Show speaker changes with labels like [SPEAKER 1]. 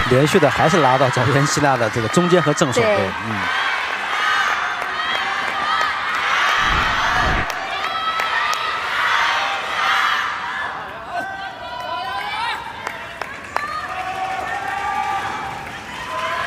[SPEAKER 1] 连续的还是拉到角元希娜的这个中间和正手位。
[SPEAKER 2] 对